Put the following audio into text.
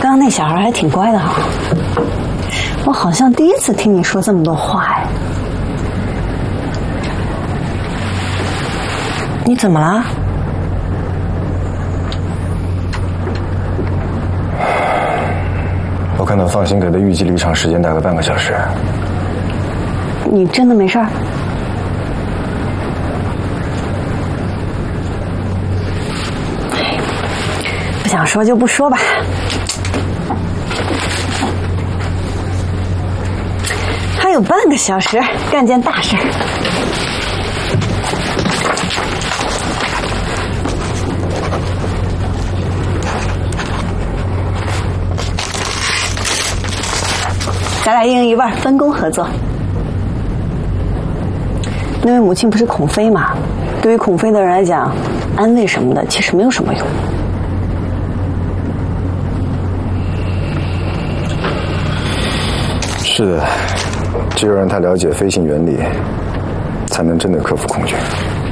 刚刚那小孩还挺乖的哈，我好像第一次听你说这么多话哎。你怎么了？ 我看到放心给的预计离场时间大概半个小时。 你真的没事儿？不想说就不说吧。还有半个小时，干件大事。咱俩一人一半，分工合作。那位母亲不是孔飞吗？对于孔飞的人来讲，安慰什么的其实没有什么用。 是的，只有让他了解飞行原理，才能真的克服恐惧。